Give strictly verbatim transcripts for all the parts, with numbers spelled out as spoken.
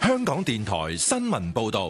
香港電台新聞報道。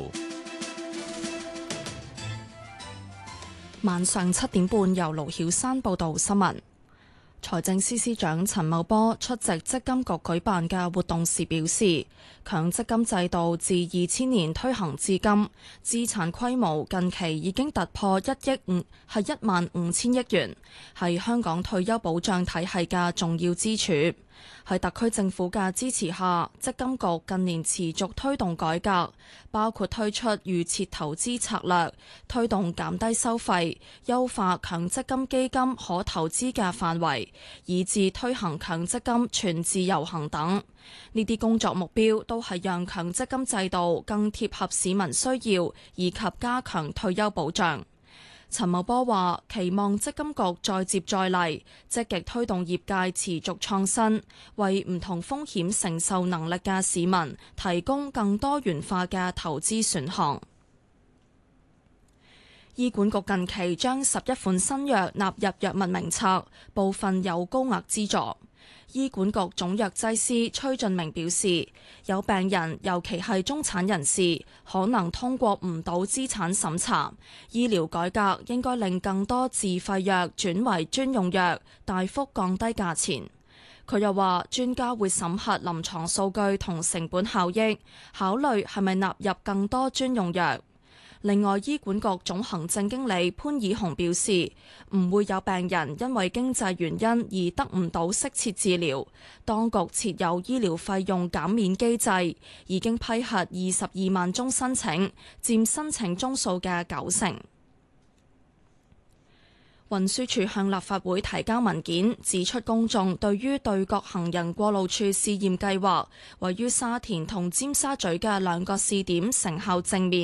晚上七點半，由盧曉山報道新聞。財政司司長陳茂波出席積金局舉辦嘅活動時表示，強積金制度自二千年推行至今，資產規模近期已經突破一億五，係一萬五千億元，係香港退休保障體系嘅重要支柱。喺特區政府嘅支持下，積金局近年持續推動改革，包括推出預設投資策略，推動減低收費，優化強積金基金可投資嘅範圍，以至推行強積金全自由行等。呢啲工作目標都係讓強積金制度更貼合市民需要，以及加強退休保障。陳茂波話：期望積金局再接再厲，積極推動業界持續創新，為唔同風險承受能力嘅市民提供更多元化嘅投資選項。醫管局近期將十一款新藥納入藥物名冊，部分有高額資助。醫管局總藥劑師崔俊明表示，有病人，尤其係中產人士，可能通過唔到資產審查。醫療改革應該令更多自費藥轉為專用藥，大幅降低價錢。佢又話，專家會審核臨床數據同成本效益，考慮係咪納入更多專用藥。另外，醫管局總行政經理潘以雄表示，唔會有病人因為經濟原因而得唔到適切治療。當局設有醫療費用減免機制，已經批核二十二萬宗申請，佔申請宗數嘅九成。運輸署向立法會提交文件，指出公眾對於對角行人過路處試驗計劃位於沙田同尖沙咀嘅兩個試點成效正面。